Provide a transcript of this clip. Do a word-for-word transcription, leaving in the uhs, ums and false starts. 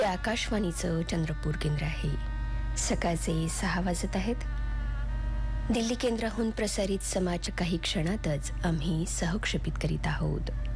आकाशवाणीचं चंद्रपूर केंद्र आहे. सकाळचे सहा वाजत आहेत. दिल्ली केंद्राहून प्रसारित समाज काही क्षणातच आम्ही सहक्षेपित करीत आहोत.